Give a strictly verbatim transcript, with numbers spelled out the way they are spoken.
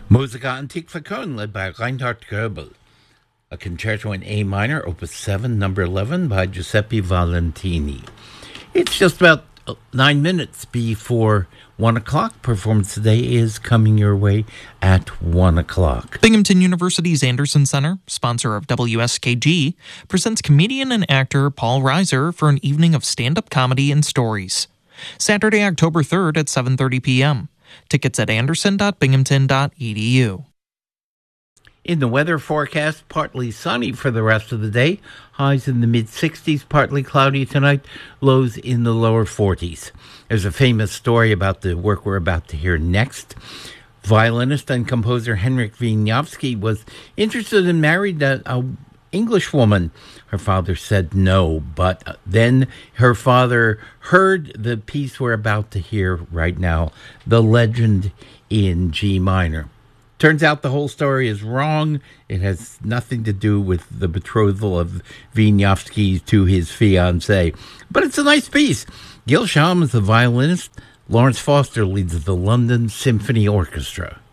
Musica Antique für Köln, led by Reinhard Goebel. A concerto in A minor, opus seven, number eleven, by Giuseppe Valentini. It's just about nine minutes before one o'clock. Performance today is coming your way at one o'clock. Binghamton University's Anderson Center, sponsor of W S K G, presents comedian and actor Paul Reiser for an evening of stand-up comedy and stories. Saturday, October third at seven thirty p.m. Tickets at anderson dot binghamton dot e d u. In the weather forecast, partly sunny for the rest of the day. Highs in the mid-sixties, partly cloudy tonight. Lows in the lower forties. There's a famous story about the work we're about to hear next. Violinist and composer Henryk Wieniawski was interested and married a, a English woman. Her father said no, but then her father heard the piece we're about to hear right now, The Legend in G minor. Turns out the whole story is wrong. It has nothing to do with the betrothal of Wieniawski to his fiancée. But it's a nice piece. Gil Sham is the violinist. Lawrence Foster leads the London Symphony Orchestra.